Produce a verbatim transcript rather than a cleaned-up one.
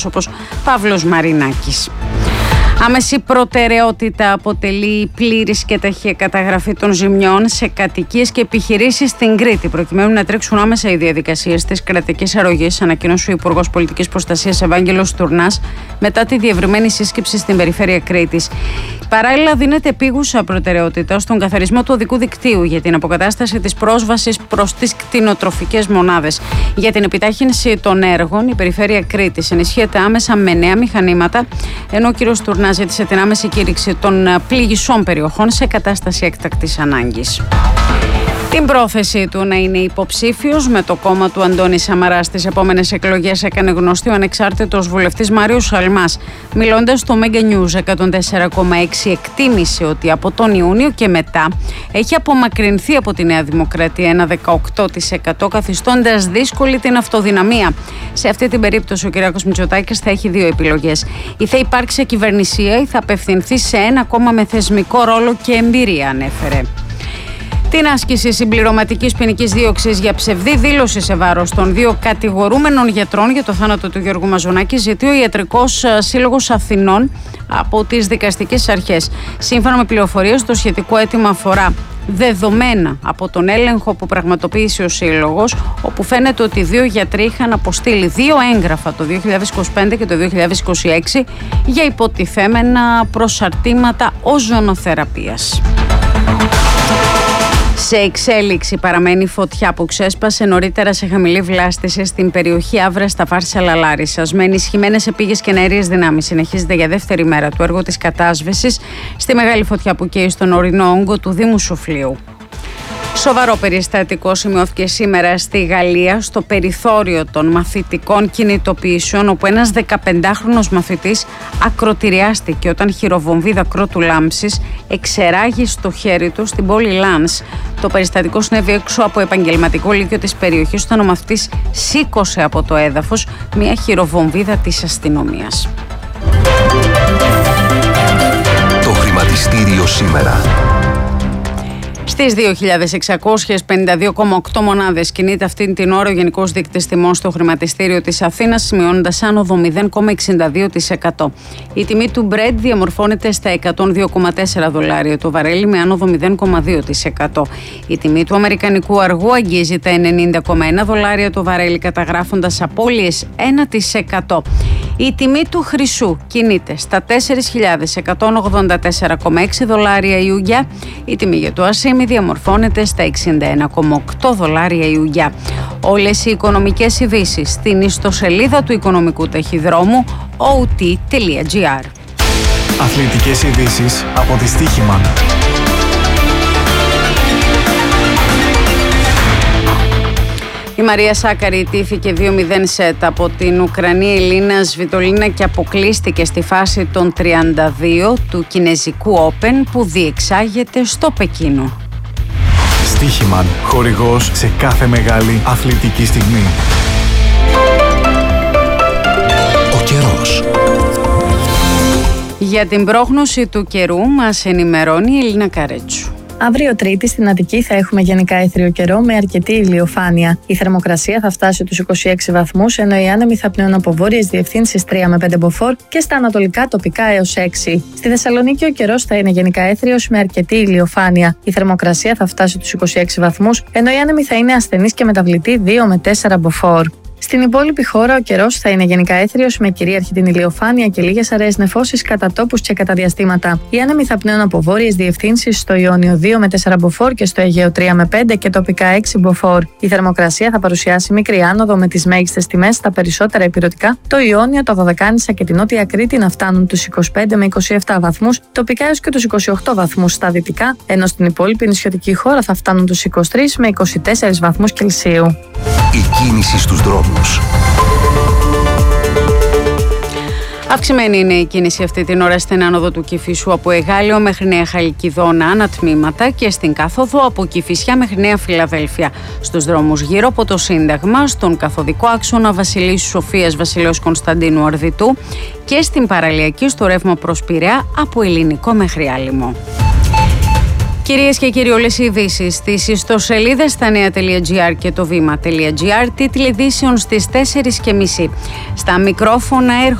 όπως Παύλος Μαρινάκης. Άμεση προτεραιότητα αποτελεί η πλήρης και ταχεία καταγραφή των ζημιών σε κατοικίες και επιχειρήσεις στην Κρήτη, προκειμένου να τρέξουν άμεσα οι διαδικασίες της κρατικής αρρωγής, ανακοίνωσε ο Υπουργός Πολιτικής Προστασίας Ευάγγελος Τουρνάς μετά τη διευρυμένη σύσκεψη στην περιφέρεια Κρήτης. Παράλληλα, δίνεται επίγουσα προτεραιότητα στον καθαρισμό του οδικού δικτύου για την αποκατάσταση της πρόσβασης προς τις κτηνοτροφικές μονάδες. Για την επιτάχυνση των έργων, η περιφέρεια Κρήτης ενισχύεται άμεσα με νέα μηχανήματα, ενώ ο κ. Τουρνάς ζήτησε την άμεση κήρυξη των πληγισσών περιοχών σε κατάσταση έκτακτης ανάγκης. Την πρόθεσή του να είναι υποψήφιος με το κόμμα του Αντώνη Σαμαρά στις επόμενες εκλογές έκανε γνωστή ο ανεξάρτητος βουλευτής Μάριος Σαλμάς. Μιλώντας στο Mega News εκατόν τέσσερα κόμμα έξι, εκτίμησε ότι από τον Ιούνιο και μετά έχει απομακρυνθεί από τη Νέα Δημοκρατία ένα δεκαοκτώ τοις εκατό, καθιστώντας δύσκολη την αυτοδυναμία. Σε αυτή την περίπτωση ο Κυριάκος Μητσοτάκης θα έχει δύο επιλογές. Ή θα υπάρξει κυβερνησία ή θα απευθυνθεί σε ένα κόμμα με θεσμικό ρόλο και εμπειρία, ανέφερε. Την άσκηση συμπληρωματικής ποινικής δίωξης για ψευδή δήλωση σε βάρος των δύο κατηγορούμενων γιατρών για το θάνατο του Γιώργου Μαζονάκη ζητεί ο Ιατρικός Σύλλογος Αθηνών από τις δικαστικές αρχές. Σύμφωνα με πληροφορίες, το σχετικό αίτημα αφορά δεδομένα από τον έλεγχο που πραγματοποίησε ο Σύλλογος, όπου φαίνεται ότι οι δύο γιατροί είχαν αποστείλει δύο έγγραφα το δύο χιλιάδες είκοσι πέντε και το δύο χιλιάδες είκοσι έξι για υποτιθέμενα προσαρτήματα οζονοθεραπείας. Σε εξέλιξη παραμένει φωτιά που ξέσπασε νωρίτερα σε χαμηλή βλάστηση στην περιοχή Αύρα στα Φάρσαλα Λάρισσας. Με ενισχυμένες επίγειες και αέριες δυνάμεις συνεχίζεται για δεύτερη μέρα το έργο της κατάσβεσης στη μεγάλη φωτιά που καίει στον ορεινό όγκο του Δήμου Σοφλίου. Σοβαρό περιστατικό σημειώθηκε σήμερα στη Γαλλία στο περιθώριο των μαθητικών κινητοποιήσεων, όπου ένας δεκαπεντάχρονος μαθητής ακροτηριάστηκε όταν χειροβομβίδα κρότου λάμψης εξεράγει στο χέρι του στην πόλη Λάνς. Το περιστατικό συνέβη έξω από επαγγελματικό λύκειο της περιοχής, όταν ο μαθητής σήκωσε από το έδαφος μια χειροβομβίδα της αστυνομίας. Το χρηματιστήριο σήμερα. Στις δύο χιλιάδες εξακόσιες πενήντα δύο κόμμα οκτώ μονάδες κινείται αυτή την ώρα ο Γενικός Δείκτης Τιμών στο χρηματιστήριο της Αθήνας, σημειώνοντας άνοδο μηδέν κόμμα εξήντα δύο τοις εκατό. Η τιμή του Brent διαμορφώνεται στα εκατόν δύο κόμμα τέσσερα δολάρια το βαρέλι με άνοδο μηδέν κόμμα δύο τοις εκατό. Η τιμή του αμερικανικού αργού αγγίζει τα ενενήντα κόμμα ένα δολάρια το βαρέλι, καταγράφοντας απώλειες ένα τοις εκατό. Η τιμή του χρυσού κινείται στα τέσσερις χιλιάδες εκατόν ογδόντα τέσσερα κόμμα έξι δολάρια Ιουγιά. Η τιμή για το ασίμι διαμορφώνεται στα εξήντα ένα κόμμα οκτώ δολάρια Ιουγιά. Όλες οι οικονομικές ειδήσεις στην ιστοσελίδα του Οικονομικού Ταχυδρόμου ο τι τελεία τζι άρ. Αθλητικές ειδήσεις από τη Στοίχημαν. Η Μαρία Σάκαρη ιτήθηκε δύο μηδέν σετ από την Ουκρανή Ελίνα Σβιτολίνα και αποκλείστηκε στη φάση των τριάντα δύο του Κινεζικού Open που διεξάγεται στο Πεκίνο. Στοίχημαν, χορηγός σε κάθε μεγάλη αθλητική στιγμή. Ο καιρός. Για την πρόγνωση του καιρού μας ενημερώνει η Ελίνα Καρέτσου. Αύριο Τρίτη στην Αττική θα έχουμε γενικά έθριο καιρό με αρκετή ηλιοφάνεια. Η θερμοκρασία θα φτάσει τους είκοσι έξι βαθμούς, ενώ οι άνεμοι θα πνέουν από βόρειες διευθύνσεις τρία με πέντε μποφόρ και στα ανατολικά τοπικά έως έξι. Στη Θεσσαλονίκη ο καιρός θα είναι γενικά έθριος με αρκετή ηλιοφάνεια. Η θερμοκρασία θα φτάσει τους είκοσι έξι βαθμούς, ενώ οι άνεμοι θα είναι ασθενείς και μεταβλητοί δύο με τέσσερα μποφόρ. Στην υπόλοιπη χώρα ο καιρός θα είναι γενικά έθριος με κυρίαρχη την ηλιοφάνεια και λίγες αραιές νεφώσεις κατά τόπους και κατά διαστήματα. Οι άνεμοι θα πνέουν από βόρειες διευθύνσεις στο Ιόνιο δύο με τέσσερα μποφόρ και στο Αιγαίο τρία με πέντε και τοπικά έξι μποφόρ. Η θερμοκρασία θα παρουσιάσει μικρή άνοδο με τις μέγιστες τιμές στα περισσότερα ηπειρωτικά, το Ιόνιο, το Δωδεκάνησα και την Νότια Κρήτη να φτάνουν τους είκοσι πέντε με είκοσι επτά βαθμούς, τοπικά έως και τους είκοσι οκτώ βαθμούς στα δυτικά, ενώ στην υπόλοιπη νησιωτική χώρα θα φτάνουν τους είκοσι τρεις με είκοσι τέσσερα βαθμούς Κελσίου. Η κίνηση στους δρόμους. Αυξημένη είναι η κίνηση αυτή την ώρα στην άνοδο του Κηφισού από Εγάλεο μέχρι Νέα Χαλκιδόνα ανατμήματα και στην κάθοδο από Κηφισιά μέχρι Νέα Φιλαδέλφια. Στους δρόμους γύρω από το Σύνταγμα, στον καθοδικό άξονα Βασιλής Σοφίας Βασιλέως Κωνσταντίνου Αρδιτού και στην παραλιακή στο ρεύμα προς Πειραιά από Ελληνικό μέχρι Άλυμο. Κυρίες και κύριοι, όλες οι ειδήσεις στις ιστοσελίδες stanea.gr και το βήμα.gr, τίτλοι ειδήσεων στις τέσσερις και μισή. Στα μικρόφωνα